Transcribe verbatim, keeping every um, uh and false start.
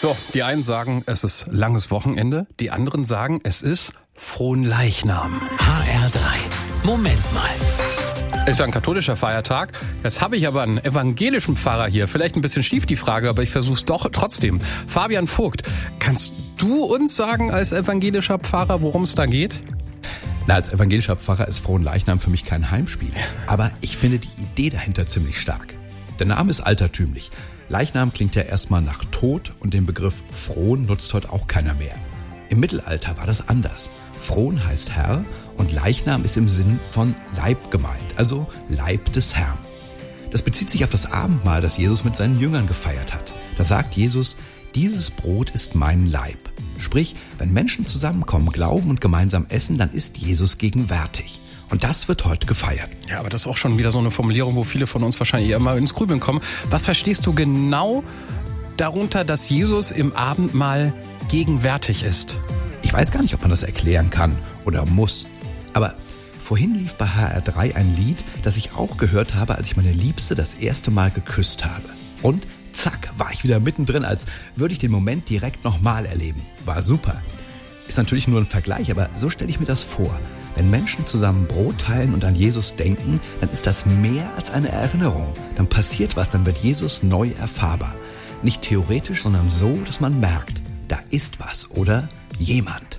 So, die einen sagen, es ist langes Wochenende, die anderen sagen, es ist Fronleichnam. H R drei. Moment mal. Ist ja ein katholischer Feiertag. Jetzt habe ich aber einen evangelischen Pfarrer hier. Vielleicht ein bisschen schief die Frage, aber ich versuche es doch trotzdem. Fabian Vogt, kannst du uns sagen als evangelischer Pfarrer, worum es da geht? Na, als evangelischer Pfarrer ist Fronleichnam für mich kein Heimspiel. Aber ich finde die Idee dahinter ziemlich stark. Der Name ist altertümlich. Leichnam klingt ja erstmal nach Tod und den Begriff Fron nutzt heute auch keiner mehr. Im Mittelalter war das anders. Fron heißt Herr und Leichnam ist im Sinn von Leib gemeint, also Leib des Herrn. Das bezieht sich auf das Abendmahl, das Jesus mit seinen Jüngern gefeiert hat. Da sagt Jesus, dieses Brot ist mein Leib. Sprich, wenn Menschen zusammenkommen, glauben und gemeinsam essen, dann ist Jesus gegenwärtig. Und das wird heute gefeiert. Ja, aber das ist auch schon wieder so eine Formulierung, wo viele von uns wahrscheinlich eher mal ins Grübeln kommen. Was verstehst du genau darunter, dass Jesus im Abendmahl gegenwärtig ist? Ich weiß gar nicht, ob man das erklären kann oder muss. Aber vorhin lief bei H R drei ein Lied, das ich auch gehört habe, als ich meine Liebste das erste Mal geküsst habe. Und zack, war ich wieder mittendrin, als würde ich den Moment direkt nochmal erleben. War super. Ist natürlich nur ein Vergleich, aber so stelle ich mir das vor. Wenn Menschen zusammen Brot teilen und an Jesus denken, dann ist das mehr als eine Erinnerung. Dann passiert was, dann wird Jesus neu erfahrbar. Nicht theoretisch, sondern so, dass man merkt, da ist was oder jemand.